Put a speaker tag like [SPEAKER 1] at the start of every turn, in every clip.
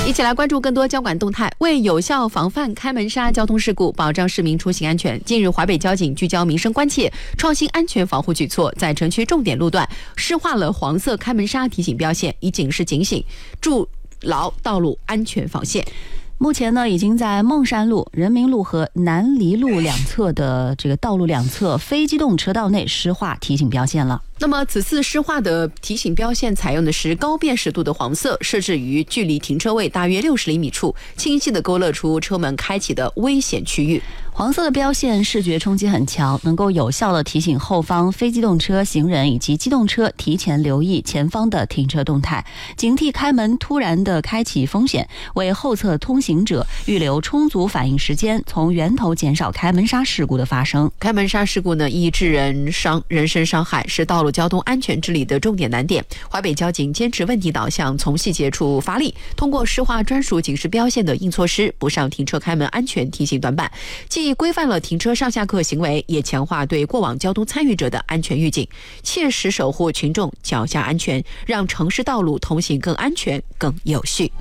[SPEAKER 1] 一起来关注更多交管动态，为有效防范开门杀交通事故，保障市民出行安全。近日，淮北交警聚焦民生关切，创新安全防护举措，在城区重点路段施划了黄色开门杀提醒标线，以警示警醒，筑牢道路安全防线。
[SPEAKER 2] 目前呢，已经在孟山路、人民路和南离路两侧的这个道路两侧非机动车道内施划提醒标线了。
[SPEAKER 1] 那么此次施划的提醒标线采用的是高辨识度的黄色，设置于距离停车位大约60厘米处，清晰地勾勒出车门开启的危险区域。
[SPEAKER 2] 黄色的标线视觉冲击很强，能够有效地提醒后方非机动车、行人以及机动车提前留意前方的停车动态，警惕开门突然的开启风险，为后侧通行者预留充足反应时间，从源头减少开门杀事故的发生。
[SPEAKER 1] 开门杀事故呢，易致人身伤害，是道路交通安全治理的重点难点。淮北交警坚持问题导向，从细节处发力，通过施划专属警示标线的硬措施，补上停车开门安全提醒短板，既规范了停车上下客行为，也强化对过往交通参与者的安全预警，切实守护群众脚下安全，让城市道路通行更安全、更有序。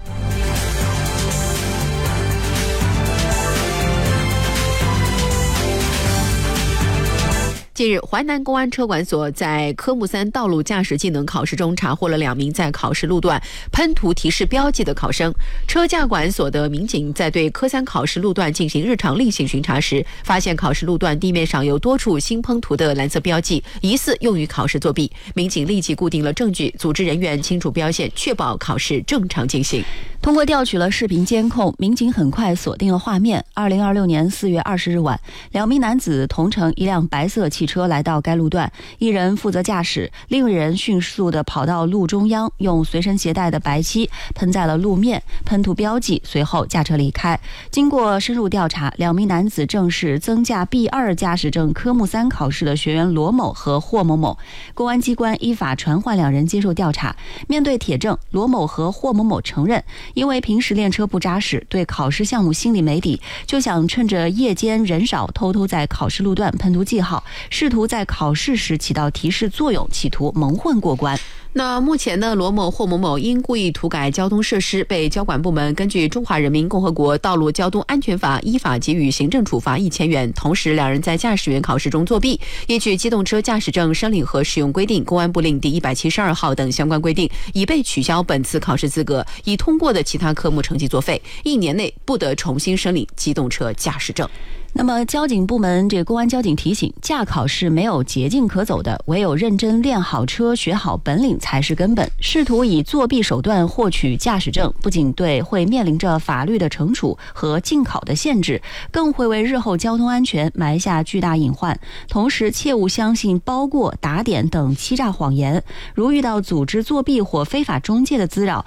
[SPEAKER 1] 近日，淮南公安车管所在科目3道路驾驶技能考试中查获了2名在考试路段喷涂提示标记的考生。车驾管所的民警在对科3考试路段进行日常例行巡查时，发现考试路段地面上有多处新喷涂的蓝色标记，疑似用于考试作弊。民警立即固定了证据，组织人员清除标线，确保考试正常进行。
[SPEAKER 2] 通过调取了视频监控，民警很快锁定了画面。2026年4月20日晚，2名男子同乘一辆白色汽车来到该路段，一人负责驾驶，另一人迅速地跑到路中央，用随身携带的白漆喷在了路面，喷涂标记，随后驾车离开。经过深入调查，2名男子正是增驾 B2 驾驶证科目3考试的学员罗某和霍某某。公安机关依法传唤2人接受调查。面对铁证，罗某和霍某某承认，因为平时练车不扎实，对考试项目心里没底，就想趁着夜间人少，偷偷在考试路段喷涂记号，试图在考试时起到提示作用，企图蒙混过关。
[SPEAKER 1] 那目前呢，罗某、霍某某因故意涂改交通设施，被交管部门根据《中华人民共和国道路交通安全法》依法给予行政处罚1000元。同时，2人在驾驶员考试中作弊，依据《机动车驾驶证申领和使用规定》、公安部令第172号等相关规定，已被取消本次考试资格，已通过的其他科目成绩作废，1年内不得重新申领机动车驾驶证。
[SPEAKER 2] 那么交警部门公安交警提醒，驾考是没有捷径可走的，唯有认真练好车，学好本领才是根本。试图以作弊手段获取驾驶证，不仅会面临着法律的惩处和禁考的限制，更会为日后交通安全埋下巨大隐患。同时，切勿相信包过、打点等欺诈谎言。如遇到组织作弊或非法中介的滋扰，